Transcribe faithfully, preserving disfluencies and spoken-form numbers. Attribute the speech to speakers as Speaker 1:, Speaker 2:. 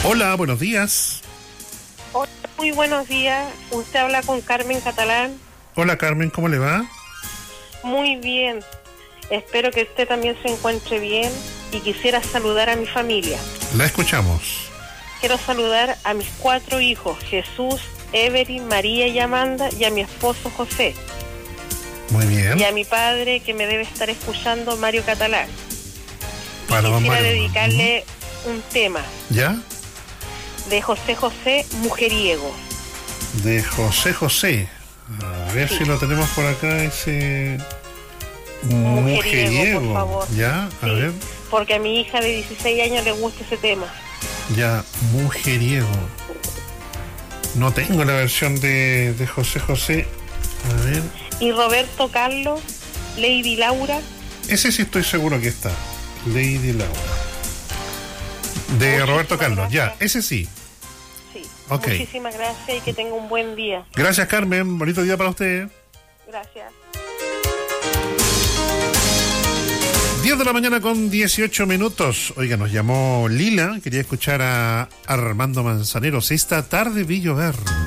Speaker 1: Hola, buenos días.
Speaker 2: Hola, muy buenos días. Usted habla con Carmen Catalán.
Speaker 1: Hola Carmen, ¿cómo le va?
Speaker 2: Muy bien. Espero que usted también se encuentre bien y quisiera saludar a mi familia.
Speaker 1: La escuchamos.
Speaker 2: Quiero saludar a mis cuatro hijos, Jesús, Evelyn, María y Amanda, y a mi esposo José.
Speaker 1: Muy bien.
Speaker 2: Y a mi padre, que me debe estar escuchando, Mario Catalán.
Speaker 1: Para don
Speaker 2: Quisiera
Speaker 1: Mario.
Speaker 2: dedicarle uh-huh. un tema.
Speaker 1: ¿Ya?
Speaker 2: De José José, Mujeriego.
Speaker 1: De José José. A ver sí. si lo tenemos por acá, ese...
Speaker 2: Mujeriego,
Speaker 1: Mujeriego.
Speaker 2: por favor.
Speaker 1: ¿Ya? A
Speaker 2: sí,
Speaker 1: ver.
Speaker 2: Porque a mi hija de dieciséis años le gusta ese tema.
Speaker 1: Ya, Mujeriego. No tengo la versión de, de José José. A ver.
Speaker 2: Y Roberto Carlos, Lady Laura.
Speaker 1: Ese sí estoy seguro que está. Lady Laura. De Muchísimas Roberto Carlos, gracias. Ya, ese sí.
Speaker 2: Sí.
Speaker 1: Okay.
Speaker 2: Muchísimas gracias y que tenga un buen día.
Speaker 1: Gracias, Carmen. Bonito día para usted.
Speaker 2: Gracias.
Speaker 1: diez de la mañana con dieciocho minutos. Oiga, nos llamó Lila. Quería escuchar a Armando Manzaneros. Esta tarde vi llover.